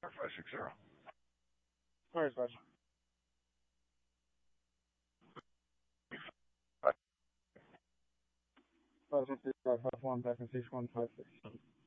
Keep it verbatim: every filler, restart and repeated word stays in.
five six zero. Where is that? Five six five five one five six one five six.